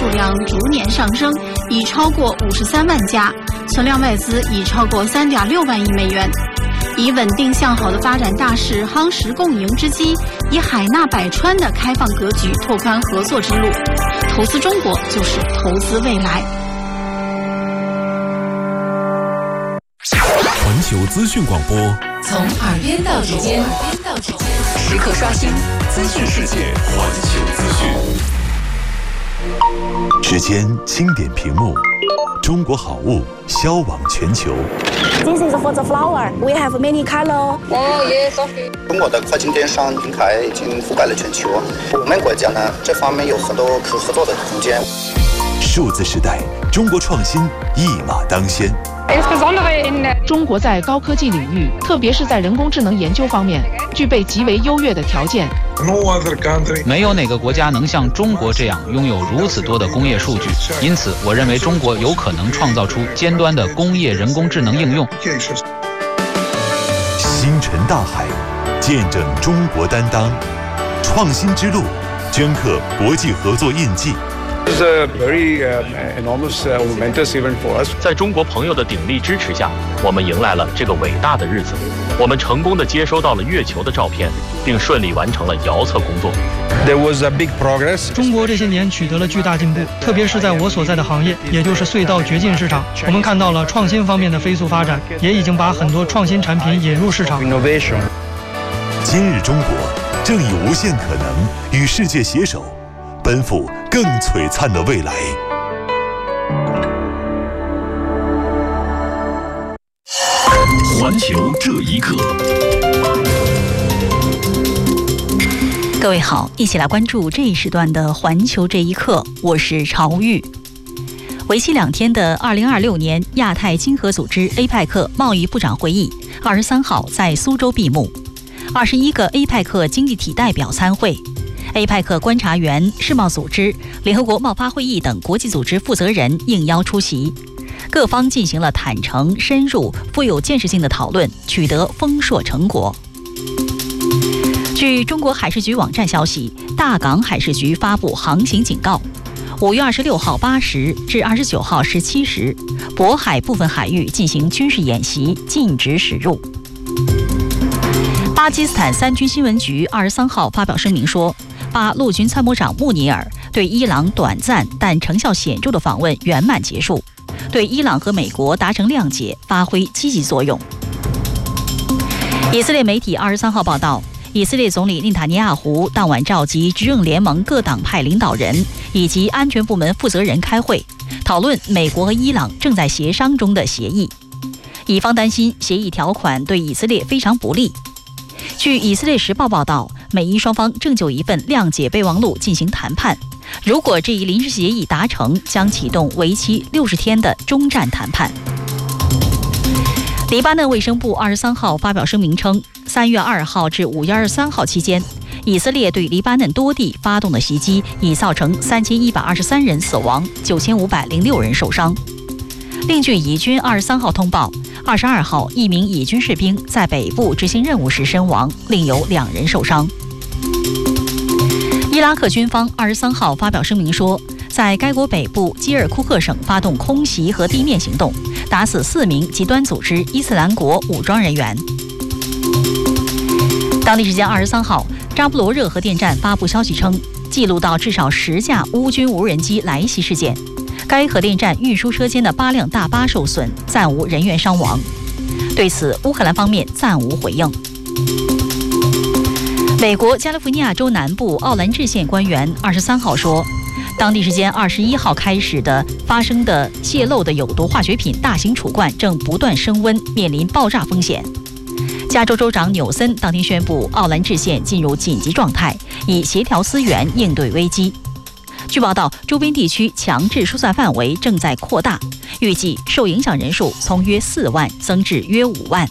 数量逐年上升，已超过53万家，存量外资已超过3.6万亿美元。以稳定向好的发展大势夯实共赢之机，以海纳百川的开放格局拓宽合作之路。投资中国就是投资未来。 环球资讯广播， 从耳边到指尖，时刻刷新资讯世界。 环球资讯。 时间轻点屏幕，中国好物销往全球。 This is for the flower. We have many color. Oh yes, okay. 中国的跨境电商平台已经覆盖了全球，我们国家呢这方面有很多可合作的空间。 数字时代，中国创新一马当先。 中国在高科技领域，特别是在人工智能研究方面，具备极为优越的条件。 没有哪个国家能像中国这样拥有如此多的工业数据，因此我认为中国有可能创造出尖端的工业人工智能应用。 星辰大海，见证中国担当，创新之路，镌刻国际合作印记。 This is a very enormous momentous event for us. 在中国朋友的鼎力支持下，我们迎来了这个伟大的日子。我们成功地接收到了月球的照片，并顺利完成了遥测工作。 There was a big progress. 中国这些年取得了巨大进步，特别是在我所在的行业，也就是隧道掘进市场，我们看到了创新方面的飞速发展，也已经把很多创新产品引入市场。 Innovation. 今日中国正以无限可能与世界携手，奔赴更璀璨的未来。 环球这一刻， 各位好，一起来关注这一时段的环球这一刻，我是朝玉。为期2天的2026年亚太经合组织 APEC 贸易部长会议23号在苏州闭幕，21个 APEC 经济体代表参会，APEC 观察员、世贸组织、联合国贸发会议等国际组织负责人应邀出席，各方进行了坦诚、深入、富有建设性的讨论，取得丰硕成果。据中国海事局网站消息，大港海事局发布航行警告，5月26号8时至29号17时，渤海部分海域进行军事演习，禁止驶入。巴基斯坦三军新闻局23号发表声明说，巴陆军参谋长穆尼尔对伊朗短暂但成效显著的访问圆满结束，对伊朗和美国达成谅解发挥积极作用。以色列媒体23号报道，以色列总理内塔尼亚胡当晚召集执政联盟各党派领导人以及安全部门负责人开会，讨论美国和伊朗正在协商中的协议。以方担心协议条款对以色列非常不利。据以色列时报报道，美伊双方正就一份谅解备忘录进行谈判，如果这一临时协议达成，将启动为期60天的终战谈判。黎巴嫩卫生部23号发表声明称，3月2号至5月23号期间，以色列对黎巴嫩多地发动的袭击已造成3123人死亡，9506人受伤。另据以军23号通报，22号一名以军士兵在北部执行任务时身亡，另有2人受伤。伊拉克军方23号发表声明说，在该国北部基尔库克省发动空袭和地面行动，打死4名极端组织伊斯兰国武装人员。当地时间23号，扎布罗热核电站发布消息称，记录到至少10架乌军无人机来袭事件，该核电站运输车间的8辆大巴受损，暂无人员伤亡。对此，乌克兰方面暂无回应。美国加利福尼亚州南部奥兰治县官员23号说，当地时间21号开始发生的泄漏的有毒化学品大型储罐正不断升温，面临爆炸风险。加州州长纽森当天宣布，奥兰治县进入紧急状态，以协调资源应对危机。据报道，周边地区强制疏散范围正在扩大，预计受影响人数从约4万增至约5万。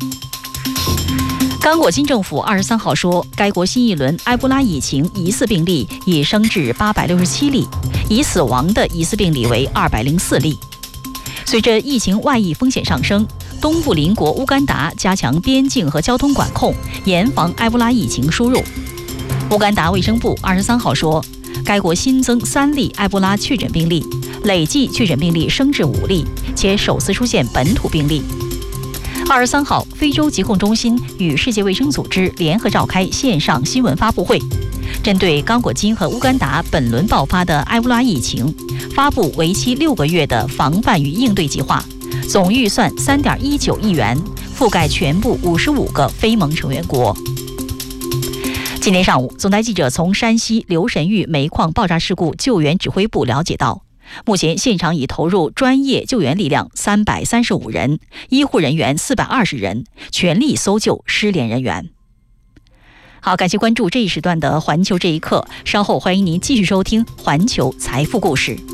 刚果金政府23号说，该国新一轮埃博拉疫情疑似病例已升至867例，已死亡的疑似病例为204例。随着疫情外溢风险上升，东部邻国乌干达加强边境和交通管控，严防埃博拉疫情输入。乌干达卫生部23号说， 该国新增3例埃博拉确诊病例，累计确诊病例升至5例，且首次出现本土病例。23号，非洲疾控中心与世界卫生组织联合召开线上新闻发布会，针对刚果金和乌干达本轮爆发的埃博拉疫情，发布为期6个月的防范与应对计划，总预算3.19亿元，覆盖全部55个非盟成员国。今天上午，总台记者从山西刘神峪煤矿爆炸事故救援指挥部了解到，目前现场已投入专业救援力量335人，医护人员420人，全力搜救失联人员。好，感谢关注这一时段的环球这一刻，稍后欢迎您继续收听环球财富故事。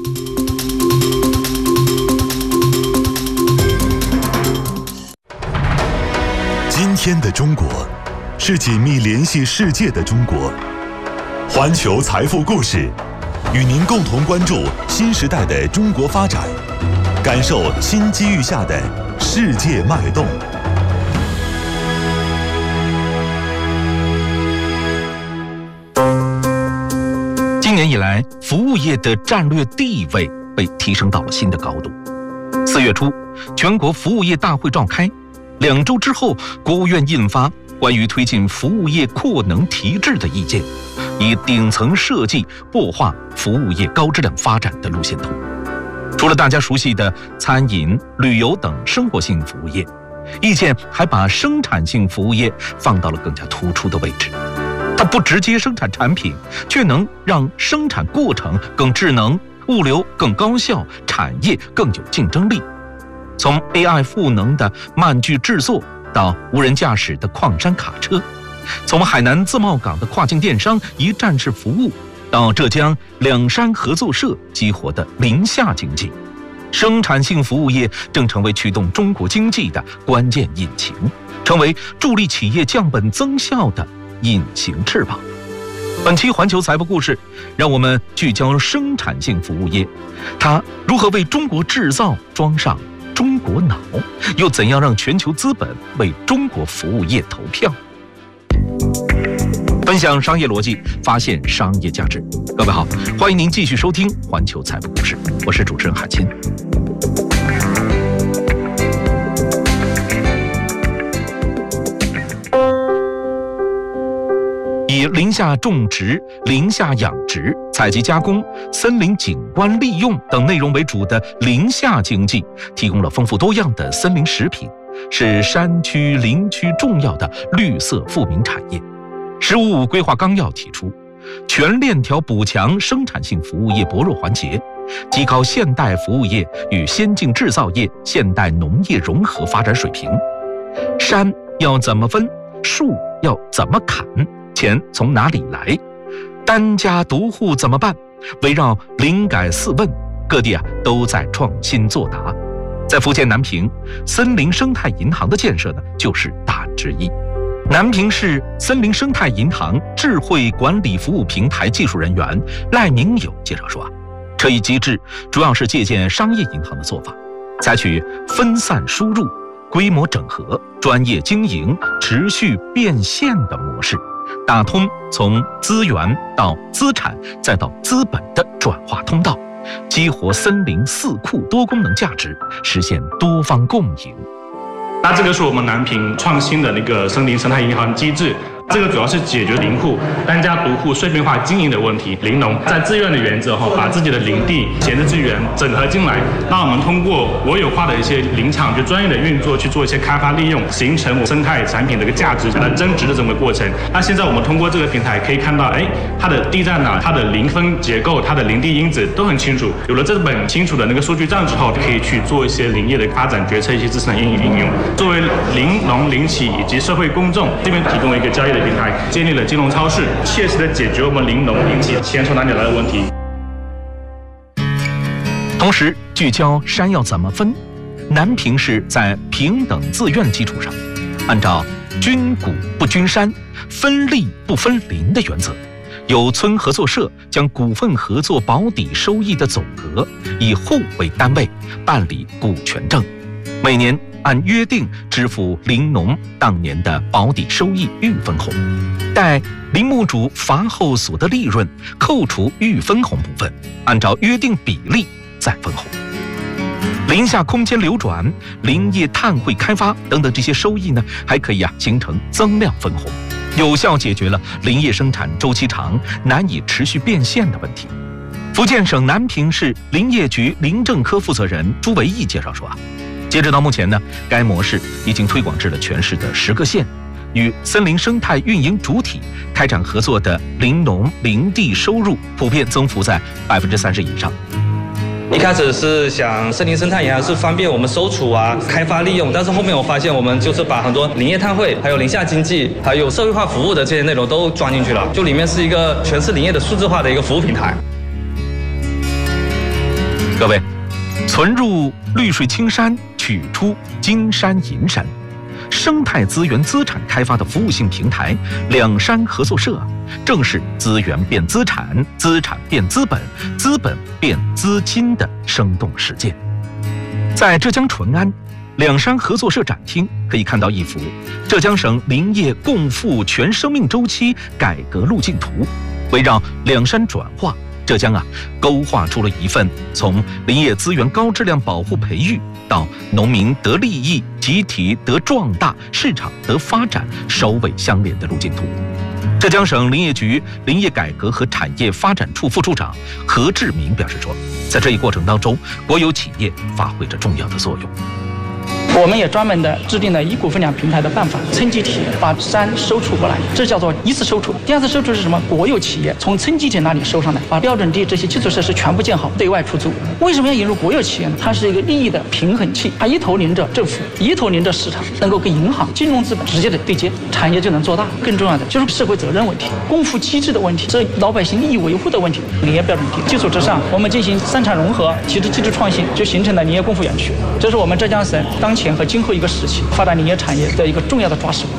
今天的中国是紧密联系世界的中国。环球财富故事与您共同关注新时代的中国发展，感受新机遇下的世界脉动。 今年以来，服务业的战略地位被提升到了新的高度。4月初，全国服务业大会召开，2周之后，国务院印发关于推进服务业扩能提质的意见，以顶层设计擘画服务业高质量发展的路线图。除了大家熟悉的餐饮、旅游等生活性服务业，意见还把生产性服务业放到了更加突出的位置。它不直接生产产品，却能让生产过程更智能，物流更高效，产业更有竞争力。从 AI 赋能的慢具制作到无人驾驶的矿山卡车，从海南自贸港的跨境电商一站式服务，到浙江两山合作社激活的零下经济，生产性服务业正成为驱动中国经济的关键引擎，成为助力企业降本增效的隐形翅膀。本期环球财富故事，让我们聚焦生产性服务业，它如何为中国制造装上中国脑，又怎样让全球资本为中国服务业投票？分享商业逻辑，发现商业价值。各位好，欢迎您继续收听环球财富故事，我是主持人海清。以林下种植、林下养殖、采集加工、森林景观利用等内容为主的林下经济，提供了丰富多样的森林食品，是山区林区重要的绿色富民产业。“十五五”规划纲要提出，全链条补强生产性服务业薄弱环节，提高现代服务业与先进制造业、现代农业融合发展水平。山要怎么分，树要怎么砍，钱从哪里来？单家独户怎么办？围绕灵改4问，各地都在创新作答。在福建南平，森林生态银行的建设呢，就是答案之一。南平市森林生态银行智慧管理服务平台技术人员赖明友介绍说，这一机制主要是借鉴商业银行的做法，采取分散输入、规模整合、专业经营、持续变现的模式，打通从资源到资产再到资本的转化通道，激活森林4库多功能价值，实现多方共赢。 那这个是我们南平创新的那个森林生态银行机制，这个主要是解决林户、单家独户碎片化经营的问题。林农在自愿的原则把自己的林地、闲置资源整合进来，那我们通过国有化的一些林场，就专业的运作去做一些开发利用，形成生态产品的一个价值来增值的这么个过程。那现在我们通过这个平台可以看到，它的地在哪，它的林分结构、它的林地因子都很清楚。有了这本清楚的那个数据账之后，可以去做一些林业的发展决策、一些知识的应用。作为林农、林企以及社会公众这边提供了一个交易的平台，建立了金融超市，切实的解决我们林农林企钱从哪里来的问题。 同时聚焦山要怎么分，南平市在平等自愿基础上，按照均谷不均山、分利不分林的原则，有村合作社将股份合作保底收益的总额以户为单位办理股权证， 每年按约定支付林农当年的保底收益预分红，待林木主伐后所得利润扣除预分红部分，按照约定比例再分红。林下空间流转、林业碳汇开发等等这些收益呢，还可以形成增量分红，有效解决了林业生产周期长、难以持续变现的问题。福建省南平市林业局林政科负责人朱维义介绍说截止到目前呢，该模式已经推广至了全市的10个县，与森林生态运营主体开展合作的林农林地收入普遍增幅在30%以上。 一开始是想森林生态银行是方便我们收储开发利用，但是后面我发现我们就是把很多林业碳汇、还有林下经济、还有社会化服务的这些内容都装进去了，就里面是一个全是林业的数字化的一个服务平台。 各位，存入绿水青山，取出金山银山，生态资源资产开发的服务性平台两山合作社正是资源变资产、资产变资本、资本变资金的生动实践。在浙江淳安两山合作社展厅可以看到一幅浙江省林业共富全生命周期改革路径图，围绕两山转化，浙江勾画出了一份从林业资源高质量保护培育到农民得利益、集体得壮大、市场得发展首尾相连的路径图。浙江省林业局林业改革和产业发展处副处长何志明表示说，在这一过程当中，国有企业发挥着重要的作用。 我们也专门的制定了1股分2平台的办法，村集体把山收储过来，这叫做一次收储。第二次收储是什么？国有企业从村集体那里收上来，把标准地这些基础设施全部建好，对外出租。为什么要引入国有企业呢？它是一个利益的平衡器，它一头连着政府，一头连着市场，能够跟银行、金融资本直接的对接，产业就能做大。更重要的就是社会责任问题、共富机制的问题，这老百姓利益维护的问题。林业标准地基础之上，我们进行生产融合、提质技术创新，就形成了林业共富园区。这是我们浙江省当前和今后一个时期发展林业产业的一个重要的抓手。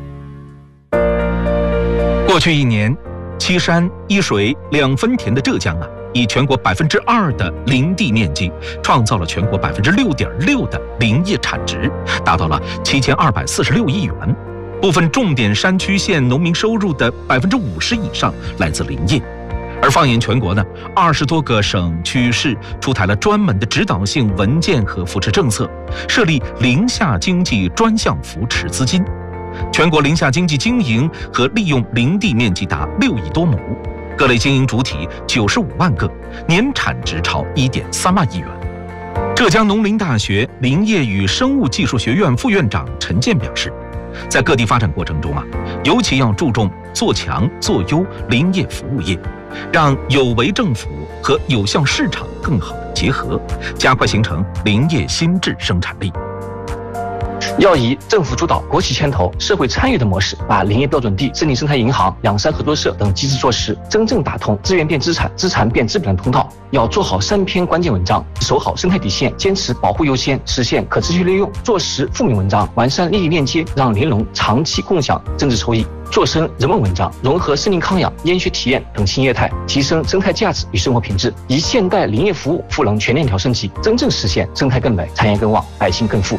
过去1年，7山1水2分田的浙江以全国2%的林地面积，创造了全国6.6%的林业产值，达到了7246亿元。部分重点山区县农民收入的50%以上来自林业。而放眼全国呢，20多个省区市出台了专门的指导性文件和扶持政策，设立林下经济专项扶持资金。全国林下经济经营和利用林地面积达6亿多亩，各类经营主体95万个，年产值超1.3万亿元。浙江农林大学林业与生物技术学院副院长陈健表示，在各地发展过程中尤其要注重做强做优林业服务业，让有为政府和有效市场更好的结合，加快形成林业新质生产力。 要以政府主导、国企牵头、社会参与的模式，把林业标准地、森林生态银行、两山合作社等机制措施真正打通资源变资产、资产变资本的通道。要做好3篇关键文章，守好生态底线，坚持保护优先，实现可持续利用，做实负面文章，完善利益链接，让林农长期共享政治收益。做深人文文章，融合森林康养、烟学体验等新业态，提升生态价值与生活品质，以现代林业服务赋能全链条升级，真正实现生态更美、产业更旺、百姓更富。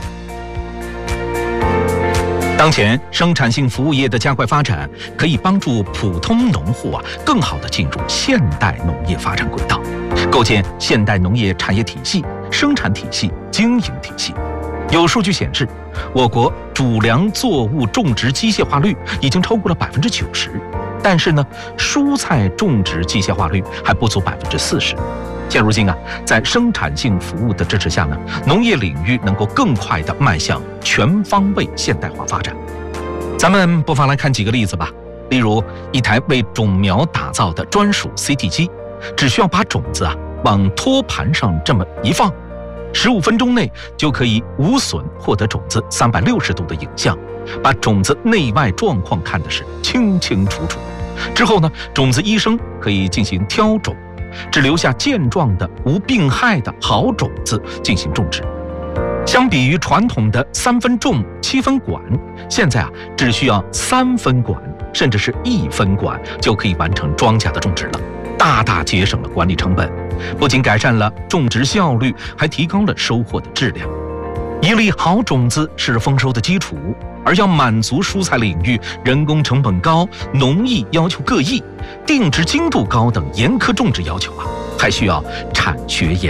当前生产性服务业的加快发展，可以帮助普通农户更好地进入现代农业发展轨道，构建现代农业产业体系、生产体系、经营体系。有数据显示，我国主粮作物种植机械化率已经超过了90%，但是呢，蔬菜种植机械化率还不足40%。现如今在生产性服务的支持下呢，农业领域能够更快地迈向全方位现代化发展。咱们不妨来看几个例子吧。例如，一台为种苗打造的专属 CT 机，只需要把种子往托盘上这么一放，15分钟内就可以无损获得种子360度的影像，把种子内外状况看的是清清楚楚。之后呢，种子医生可以进行挑种，只留下健壮的、无病害的好种子进行种植。相比于传统的3分种7分管，现在只需要3分管，甚至是1分管就可以完成庄稼的种植了，大大节省了管理成本，不仅改善了种植效率，还提高了收获的质量。 一粒好种子是丰收的基础，而要满足蔬菜领域人工成本高、农艺要求各异、定植精度高等严苛种植要求还需要产学研